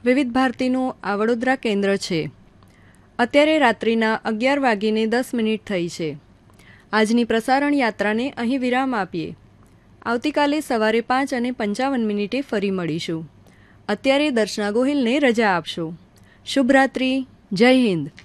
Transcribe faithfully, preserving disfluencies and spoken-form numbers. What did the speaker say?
વિવિધ ભારતીનું આ વડોદરા કેન્દ્ર છે. અત્યારે રાત્રિના અગિયાર વાગીને દસ મિનિટ થઈ છે. આજની પ્રસારણ યાત્રાને અહીં વિરામ આપીએ. આવતીકાલે સવારે પાંચ અને પંચાવન મિનિટે ફરી મળીશું. અત્યારે દર્શના ગોહિલને રજા આપશો. શુભરાત્રિ. જય હિન્દ.